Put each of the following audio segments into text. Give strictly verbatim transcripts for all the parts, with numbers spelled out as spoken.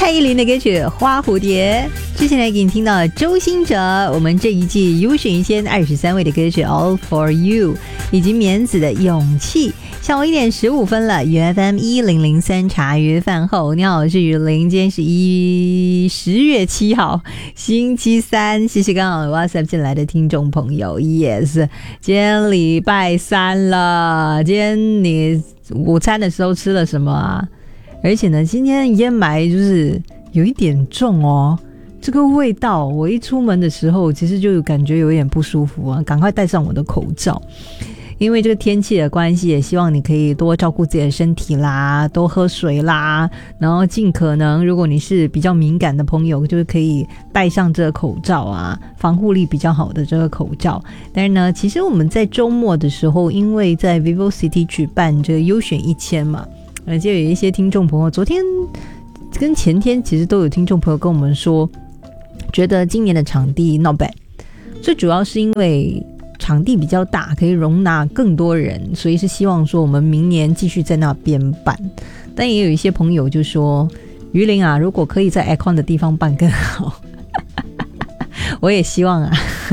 蔡依林的歌曲《花蝴蝶》。之前来给你听到周兴哲我们这一季优选一千二十三位的歌曲《All for You》，以及棉子的《勇气》。下午一点十五分了 ，U F M 一零零三茶余饭后，你好，我是雨林，今天是一十月七号，星期三。谢谢刚好 WhatsApp 进来的听众朋友 ，Yes， 今天礼拜三了，今天你午餐的时候吃了什么啊？而且呢，今天烟霾就是有一点重哦。这个味道，我一出门的时候，其实就感觉有点不舒服啊，赶快戴上我的口罩。因为这个天气的关系，也希望你可以多照顾自己的身体啦，多喝水啦，然后尽可能，如果你是比较敏感的朋友，就是可以戴上这个口罩啊，防护力比较好的这个口罩。但是呢，其实我们在周末的时候，因为在 VivoCity 举办这个优选一千嘛，而且有一些听众朋友，昨天跟前天其实都有听众朋友跟我们说，觉得今年的场地 not bad， 最主要是因为场地比较大，可以容纳更多人，所以是希望说我们明年继续在那边办。但也有一些朋友就说，于林啊，如果可以在 Icon 的地方办更好。我也希望啊。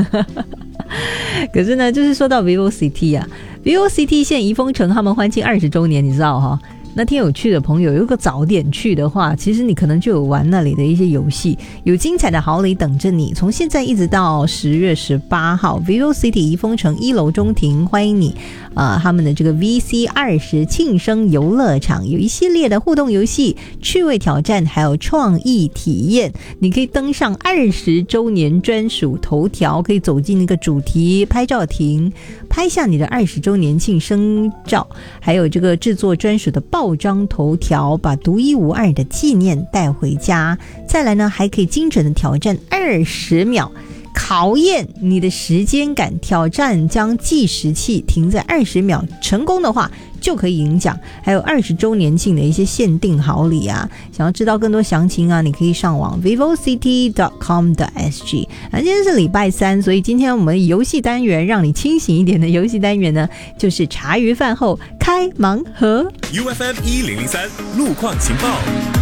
可是呢，就是说到 VivoCity 啊 ，VivoCity 现宜丰城他们欢庆二十周年，你知道哈？那天有去的朋友，如果早点去的话，其实你可能就有玩那里的一些游戏，有精彩的好礼等着你。从现在一直到十月十八号 ，VivoCity 宜丰城一楼中庭欢迎你。呃，他们的这个 V C 二十庆生游乐场有一系列的互动游戏、趣味挑战，还有创意体验。你可以登上二十周年专属头条，可以走进那个主题拍照亭，拍下你的二十周年庆生照，还有这个制作专属的报章头条，把独一无二的纪念带回家。再来呢，还可以精准的挑战二十秒。考验你的时间感，挑战将计时器停在二十秒，成功的话就可以赢奖，还有二十周年庆的一些限定好礼啊！想要知道更多详情啊，你可以上网 vivocity dot com dot s g。啊，今天是礼拜三，所以今天我们游戏单元让你清醒一点的游戏单元呢，就是茶余饭后开盲盒。 U F M 一零零三路况情报。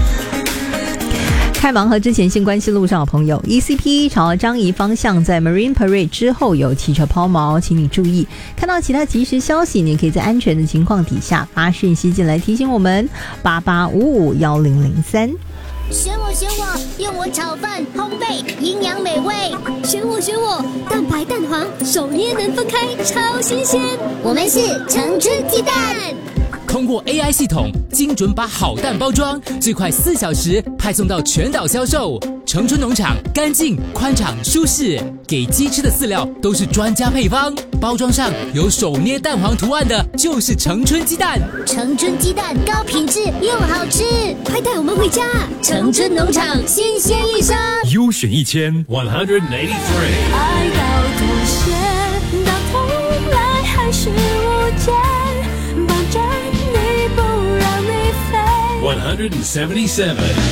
开盲盒之前，先关心路上的朋友 E C P 朝樟宜方向在 Marine Parade 之后有汽车抛锚，请你注意。看到其他即时消息，你可以在安全的情况底下发讯息进来提醒我们八八五五一零零三。 选我选我，用我炒饭烘焙营养美味。选我选我，蛋白蛋黄手捏能分开，超新鲜。我们是成春鸡蛋。 通过 A I 系统，精准把好蛋包装，最快四小时派送到全岛销售。成春农场干净、宽敞、舒适，给鸡吃的饲料都是专家配方。包装上有手捏蛋黄图案的，就是成春鸡蛋。 成春鸡蛋高品质又好吃，快带我们回家！成春农场新鲜一生。 优选一千 one hundred eighty-three。 爱到妥协，到头来还是无解。 one hundred seventy-seven。